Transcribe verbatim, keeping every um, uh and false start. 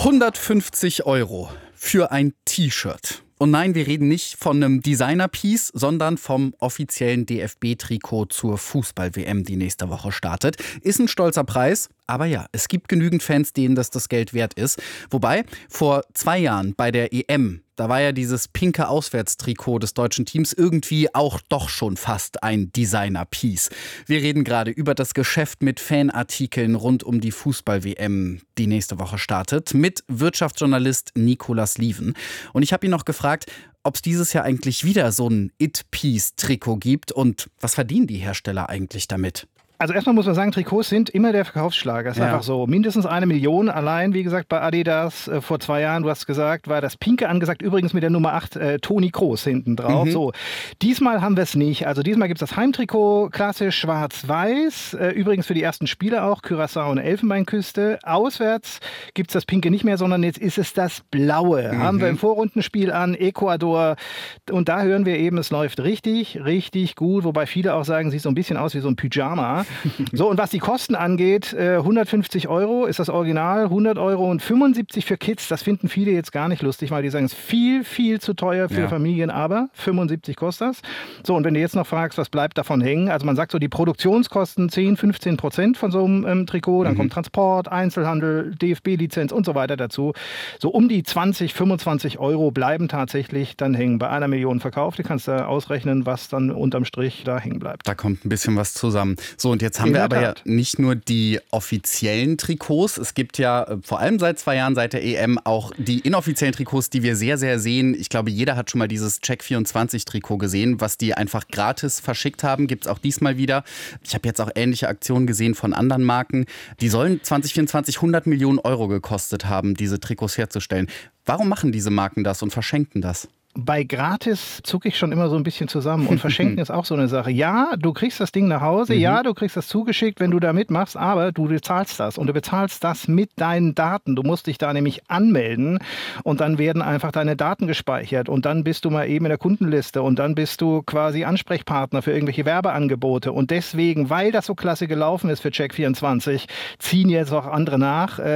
hundertfünfzig Euro für ein T-Shirt. Und nein, wir reden nicht von einem Designer-Piece, sondern vom offiziellen D F B-Trikot zur Fußball-W M, die nächste Woche startet. Ist ein stolzer Preis, aber ja, es gibt genügend Fans, denen das das Geld wert ist. Wobei, vor zwei Jahren bei der E M, da war ja dieses pinke Auswärtstrikot des deutschen Teams irgendwie auch doch schon fast ein Designer-Piece. Wir reden gerade über das Geschäft mit Fanartikeln rund um die Fußball-W M, die nächste Woche startet, mit Wirtschaftsjournalist Nicolas Lieven. Und ich habe ihn noch gefragt, ob es dieses Jahr eigentlich wieder so ein It-Piece-Trikot gibt und was verdienen die Hersteller eigentlich damit? Also erstmal muss man sagen, Trikots sind immer der Verkaufsschlager. Das ist ja einfach so. Mindestens eine Million allein, wie gesagt, bei Adidas äh, vor zwei Jahren, du hast gesagt, war das Pinke angesagt, übrigens mit der Nummer acht, äh, Toni Kroos hinten drauf. Mhm. So. Diesmal haben wir es nicht. Also diesmal gibt es das Heimtrikot, klassisch schwarz-weiß, äh, übrigens für die ersten Spiele auch, Curaçao und Elfenbeinküste. Auswärts gibt es das Pinke nicht mehr, sondern jetzt ist es das Blaue. Mhm. Haben wir im Vorrundenspiel an, Ecuador. Und da hören wir eben, es läuft richtig, richtig gut, wobei viele auch sagen, sieht so ein bisschen aus wie so ein Pyjama. So, und was die Kosten angeht, äh, hundertfünfzig Euro ist das Original, hundert Euro und fünfundsiebzig für Kids. Das finden viele jetzt gar nicht lustig, weil die sagen, es ist viel, viel zu teuer für ja. Familien, aber fünfundsiebzig kostet das. So, und wenn du jetzt noch fragst, was bleibt davon hängen, also man sagt so, die Produktionskosten zehn, fünfzehn Prozent von so einem ähm, Trikot, dann mhm. kommt Transport, Einzelhandel, D F B-Lizenz und so weiter dazu. So um die zwanzig, fünfundzwanzig Euro bleiben tatsächlich dann hängen. Bei einer Million verkauft, du kannst da ausrechnen, was dann unterm Strich da hängen bleibt. Da kommt ein bisschen was zusammen. So, und jetzt haben wir aber ja nicht nur die offiziellen Trikots. Es gibt ja vor allem seit zwei Jahren, seit der E M, auch die inoffiziellen Trikots, die wir sehr, sehr sehen. Ich glaube, jeder hat schon mal dieses Check vierundzwanzig-Trikot gesehen, was die einfach gratis verschickt haben. Gibt es auch diesmal wieder. Ich habe jetzt auch ähnliche Aktionen gesehen von anderen Marken. Die sollen zwanzig vierundzwanzig hundert Millionen Euro gekostet haben, diese Trikots herzustellen. Warum machen diese Marken das und verschenken das? Bei gratis zucke ich schon immer so ein bisschen zusammen und verschenken ist auch so eine Sache. Ja, du kriegst das Ding nach Hause, mhm. ja, du kriegst das zugeschickt, wenn du da mitmachst, aber du bezahlst das und du bezahlst das mit deinen Daten. Du musst dich da nämlich anmelden und dann werden einfach deine Daten gespeichert und dann bist du mal eben in der Kundenliste und dann bist du quasi Ansprechpartner für irgendwelche Werbeangebote und deswegen, weil das so klasse gelaufen ist für Check vierundzwanzig, ziehen jetzt auch andere nach.